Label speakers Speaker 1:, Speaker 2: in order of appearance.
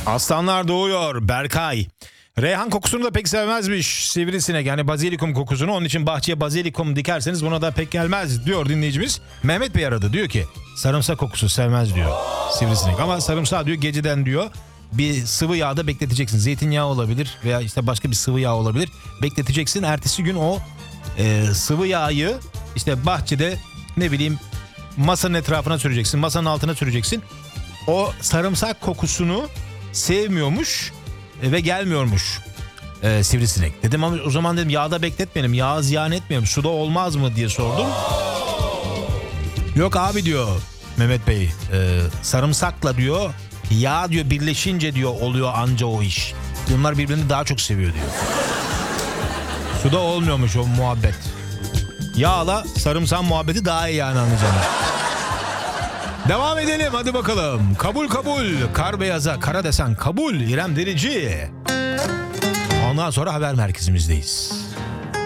Speaker 1: Aslanlar doğuyor. Berkay. Reyhan kokusunu da pek sevmezmiş sivrisinek, yani bazilikum kokusunu. Onun için bahçeye bazilikum dikerseniz buna da pek gelmez diyor dinleyicimiz. Mehmet Bey aradı, diyor ki sarımsak kokusu sevmez diyor sivrisinek. Ama sarımsağı diyor geceden diyor bir sıvı yağda bekleteceksin. Zeytinyağı olabilir veya işte başka bir sıvı yağ olabilir. Bekleteceksin. Ertesi gün o sıvı yağı işte bahçede ne bileyim masanın etrafına süreceksin. Masanın altına süreceksin. O sarımsak kokusunu sevmiyormuş ve gelmiyormuş sivrisinek. Dedim ama o zaman dedim yağda bekletmeyelim. Yağı ziyan etmeyelim. Suda olmaz mı diye sordum. Yok abi diyor Mehmet Bey. Sarımsakla diyor yağ diyor birleşince diyor oluyor anca o iş. Bunlar birbirini daha çok seviyor diyor. Suda olmuyormuş o muhabbet. Yağla sarımsak muhabbeti daha iyi yani, anlayacağım. Devam edelim hadi bakalım. Kabul kabul. Kar beyaza kara desen kabul. İrem Derici. Ondan sonra haber merkezimizdeyiz.